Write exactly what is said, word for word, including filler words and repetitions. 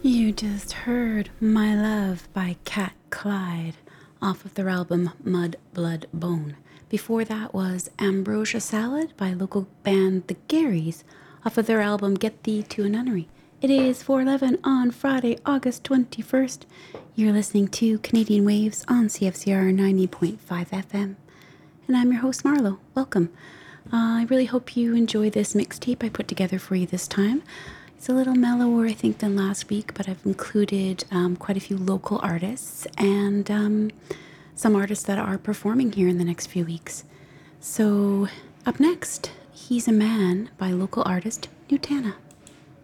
You just heard My Love by Cat Clyde off of their album Mud, Blood, Bone. Before that was Ambrosia Salad by local band The Garys off of their album Get Thee to a Nunnery. It is four eleven on Friday, August twenty-first. You're listening to Canadian Waves on C F C R ninety point five F M. And I'm your host, Marlo. Welcome. Uh, I really hope you enjoy this mixtape I put together for you this time. It's a little mellower, I think, than last week, but I've included um, quite a few local artists and um, some artists that are performing here in the next few weeks. So, up next, He's a Man by local artist Nutana.